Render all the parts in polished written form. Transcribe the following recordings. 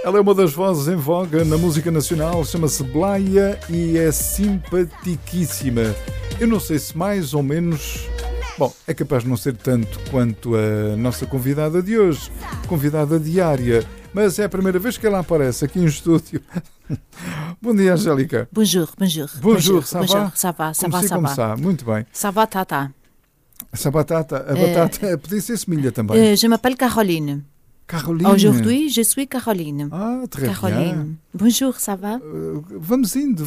Ela é uma das vozes em voga na música nacional, chama-se Blaia e é simpaticíssima. Eu não sei se mais ou menos... Bom, é capaz de não ser tanto quanto a nossa convidada de hoje, convidada diária, mas é a primeira vez que ela aparece aqui em estúdio. Bom dia, Angélica. Bonjour. Bonjour, ça va? Ça va. Como ça? Muito bem. Ça va, tata. Essa batata, a batata podia ser semilha também. Je m'appelle Caroline. Caroline. Aujourd'hui, je suis Caroline. Ah, très Caroline. bien. Bonjour, ça va? Vamos indo.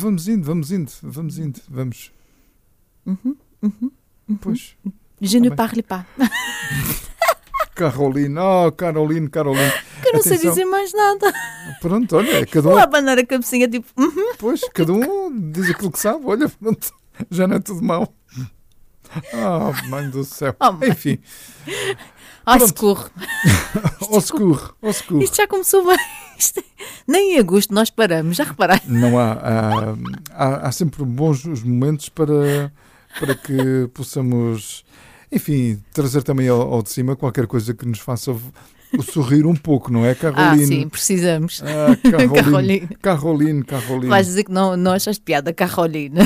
Pois. Je ne bem. parle pas. Caroline. Caroline. Que eu não sei dizer mais nada. Pronto, olha, cada Vou um... abanar a cabecinha tipo... Pois, cada um diz aquilo que sabe. Olha, pronto, já não é tudo mau. Mãe do céu. mãe. Enfim. Socorro. Ao socorro. Isto já começou bem. Nem em agosto nós paramos, já repararam? Não há sempre bons os momentos para que possamos, enfim, trazer também ao de cima qualquer coisa que nos faça sorrir um pouco, não é, Caroline? Sim, precisamos. Caroline. Vais dizer que não achaste piada, Caroline.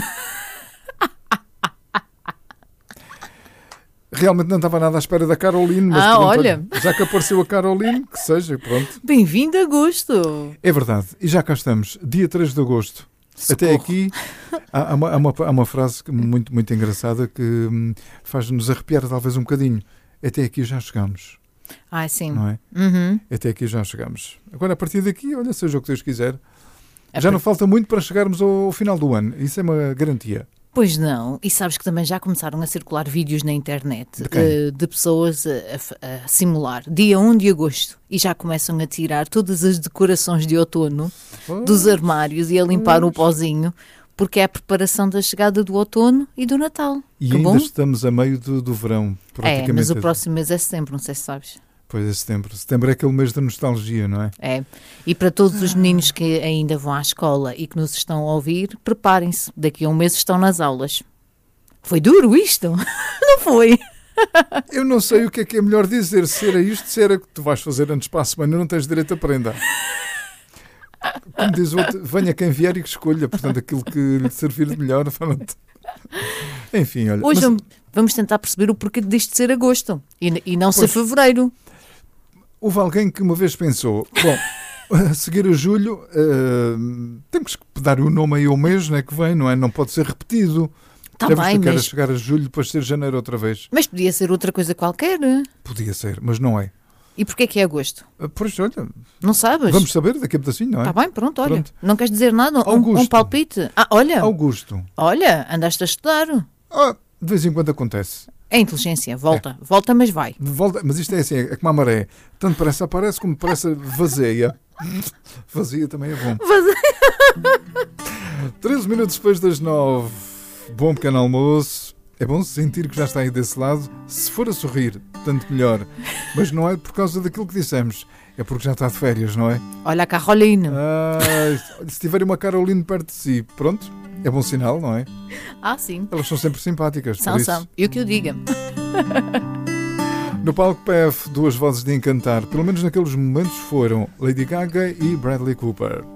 Realmente não estava nada à espera da Caroline, mas pronto, olha. Já que apareceu a Caroline, que seja, pronto. Bem-vindo a agosto. É verdade, e já cá estamos, dia 3 de agosto. Socorro. Até aqui há uma frase muito, muito engraçada que faz-nos arrepiar talvez um bocadinho. Até aqui já chegamos. Sim. Não é? Uhum. Até aqui já chegamos. Agora, a partir daqui, olha, seja o que Deus quiser, já não falta muito para chegarmos ao final do ano. Isso é uma garantia. Pois não, e sabes que também já começaram a circular vídeos na internet de pessoas a simular dia 1 de agosto e já começam a tirar todas as decorações de outono dos armários e a limpar o pozinho, porque é a preparação da chegada do outono e do Natal. E que ainda bom? estamos a meio do verão, praticamente. Mas o próximo mês é setembro, não sei se sabes. Pois é, setembro. Setembro é aquele mês da nostalgia, não é? É, e para todos os meninos que ainda vão à escola e que nos estão a ouvir, preparem-se, daqui a um mês estão nas aulas. Foi duro isto? Não foi? Eu não sei o que é melhor dizer, se era isto, se era que tu vais fazer antes para a semana, não tens direito a prenda. Como diz o outro, venha quem vier e que escolha, portanto, aquilo que lhe servir de melhor. Pronto. Enfim, olha. Hoje vamos tentar perceber o porquê disto ser agosto e não ser fevereiro. Houve alguém que uma vez pensou, bom, a seguir a julho, temos que dar o nome aí ao mês, não é, que vem, não é? Não pode ser repetido. Tá Já bem, viste que era mas... chegar a julho, depois ser janeiro outra vez? Mas podia ser outra coisa qualquer. Podia ser, mas não é. E porquê que é agosto? Pois, olha... Não sabes? Vamos saber daqui a pedacinho, não é? Está bem, pronto, olha. Pronto. Não queres dizer nada? Um palpite? Olha. Augusto. Olha, andaste a estudar. De vez em quando acontece. É inteligência, volta, mas vai. Volta, mas isto é assim, é como a maré. Tanto parece aparece como parece vazia. Vazia também é bom. 13 minutos depois das 9. Bom pequeno almoço. É bom sentir que já está aí desse lado. Se for a sorrir, tanto melhor. Mas não é por causa daquilo que dissemos. É porque já está de férias, não é? Olha a Caroline. Se tiver uma Caroline perto de si, pronto. É bom sinal, não é? Sim. Elas são sempre simpáticas. São. E o que eu diga. No palco PF, duas vozes de encantar. Pelo menos naqueles momentos foram Lady Gaga e Bradley Cooper.